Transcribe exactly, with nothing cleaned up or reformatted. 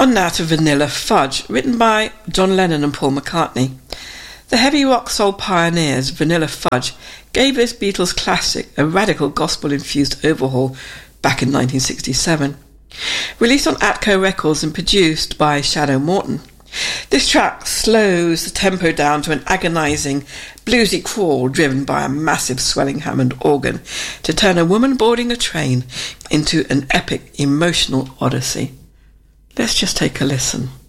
On now to Vanilla Fudge, written by John Lennon and Paul McCartney. The heavy rock soul pioneers Vanilla Fudge gave this Beatles classic a radical gospel-infused overhaul back in nineteen sixty-seven. Released on Atco Records and produced by Shadow Morton, this track slows the tempo down to an agonising, bluesy crawl driven by a massive swelling Hammond organ to turn a woman boarding a train into an epic, emotional odyssey. Let's just take a listen.